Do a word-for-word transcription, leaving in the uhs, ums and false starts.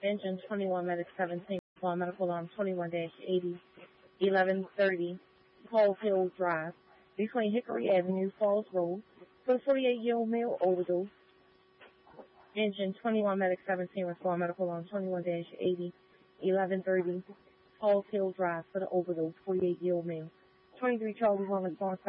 Engine twenty-one, Medic seventeen, Fly Medical Alarm twenty-one dash eighty, eleven thirty, Paul Hill Drive, between Hickory Avenue, Falls Road, for the forty-eight-year-old male overdose. Engine twenty-one, Medic seventeen, Fly Medical Alarm twenty-one dash eighty, eleven thirty, Paul Hill Drive, for the overdose, forty-eight-year-old male. twenty-three Charlie one response.